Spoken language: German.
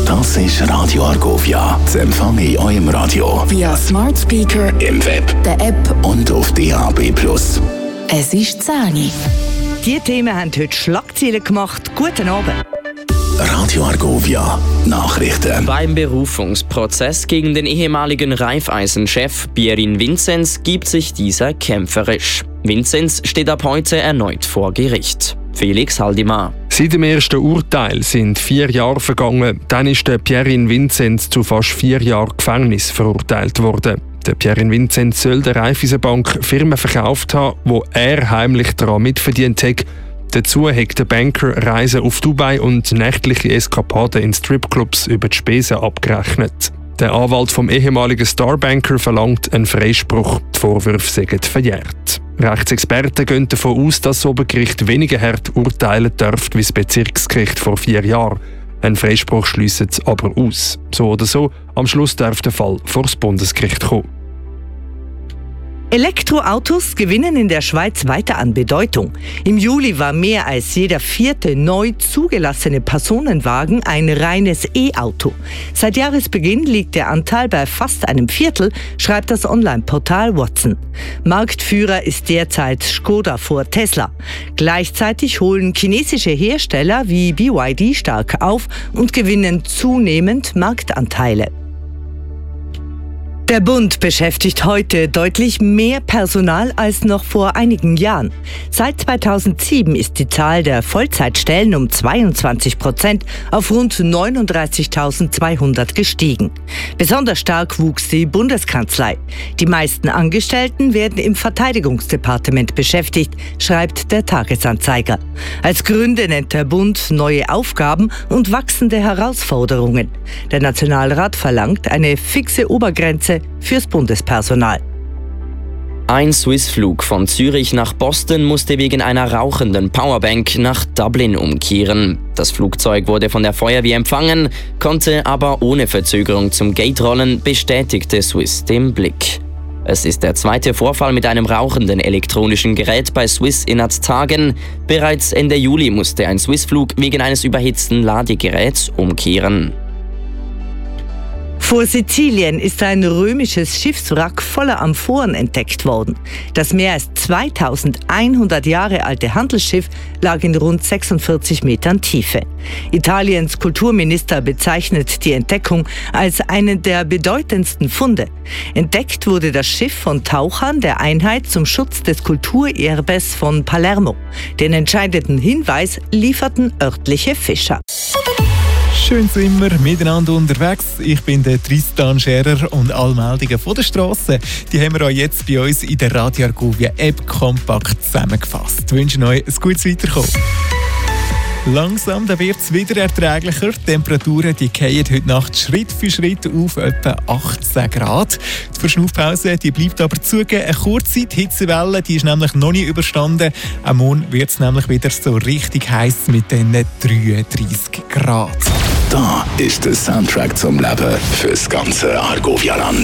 Das ist Radio Argovia. Zu empfangen in eurem Radio via Smart Speaker, im Web, der App und auf DAB+. Es ist 10 Uhr. Die Themen haben heute Schlagzeilen gemacht. Guten Abend. Radio Argovia. Nachrichten. Beim Berufungsprozess gegen den ehemaligen Raiffeisen-Chef Pierin Vinzenz gibt sich dieser kämpferisch. Vinzenz steht ab heute erneut vor Gericht. Felix Haldimar. Seit dem ersten Urteil sind 4 Jahre vergangen. Dann ist der Pierin Vinzenz zu fast 4 Jahren Gefängnis verurteilt worden. Der Pierin Vinzenz soll der Raiffeisenbank Firmen verkauft haben, wo er heimlich daran mitverdient hat. Dazu hat der Banker Reisen auf Dubai und nächtliche Eskapaden in Stripclubs über die Spesen abgerechnet. Der Anwalt vom ehemaligen Starbanker verlangt einen Freispruch. Die Vorwürfe sind verjährt. Rechtsexperten gehen davon aus, dass das Obergericht weniger hart urteilen dürfte wie das Bezirksgericht vor 4 Jahren. Ein Freispruch schliesst es aber aus. So oder so, am Schluss darf der Fall vor das Bundesgericht kommen. Elektroautos gewinnen in der Schweiz weiter an Bedeutung. Im Juli war mehr als jeder 4. neu zugelassene Personenwagen ein reines E-Auto. Seit Jahresbeginn liegt der Anteil bei fast einem Viertel, schreibt das Online-Portal Watson. Marktführer ist derzeit Škoda vor Tesla. Gleichzeitig holen chinesische Hersteller wie BYD stark auf und gewinnen zunehmend Marktanteile. Der Bund beschäftigt heute deutlich mehr Personal als noch vor einigen Jahren. Seit 2007 ist die Zahl der Vollzeitstellen um 22% auf rund 39.200 gestiegen. Besonders stark wuchs die Bundeskanzlei. Die meisten Angestellten werden im Verteidigungsdepartement beschäftigt, schreibt der Tagesanzeiger. Als Gründe nennt der Bund neue Aufgaben und wachsende Herausforderungen. Der Nationalrat verlangt eine fixe Obergrenze fürs Bundespersonal. Ein Swiss-Flug von Zürich nach Boston musste wegen einer rauchenden Powerbank nach Dublin umkehren. Das Flugzeug wurde von der Feuerwehr empfangen, konnte aber ohne Verzögerung zum Gate rollen, bestätigte Swiss dem Blick. Es ist der zweite Vorfall mit einem rauchenden elektronischen Gerät bei Swiss innerhalb Tagen. Bereits Ende Juli musste ein Swiss-Flug wegen eines überhitzten Ladegeräts umkehren. Vor Sizilien ist ein römisches Schiffswrack voller Amphoren entdeckt worden. Das mehr als 2100 Jahre alte Handelsschiff lag in rund 46 Metern Tiefe. Italiens Kulturminister bezeichnet die Entdeckung als einen der bedeutendsten Funde. Entdeckt wurde das Schiff von Tauchern der Einheit zum Schutz des Kulturerbes von Palermo. Den entscheidenden Hinweis lieferten örtliche Fischer. Schön sind wir miteinander unterwegs. Ich bin der Tristan Scherer und alle Meldungen von der Strasse, die haben wir euch jetzt bei uns in der Radio Argovia App kompakt zusammengefasst. Ich wünsche euch ein gutes Weiterkommen. Langsam wird es wieder erträglicher. Die Temperaturen fallen heute Nacht Schritt für Schritt auf etwa 18 Grad. Die Verschnaufpause bleibt aber zugegen. Eine Kurzzeit-Hitzewelle, die ist nämlich noch nicht überstanden. Am Morgen wird es nämlich wieder so richtig heiß mit den 33 Grad. Da ist der Soundtrack zum Leben fürs ganze Argovia-Land.